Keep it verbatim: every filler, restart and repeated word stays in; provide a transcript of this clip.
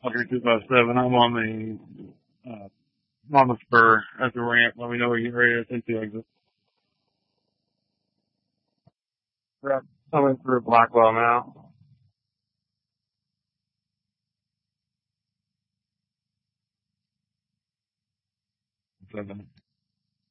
Country two five seven. I'm on the, uh, I'm on the spur at the ramp. Let me know when you're ready to take the exit. Right. Coming through Blackwell now. Seven.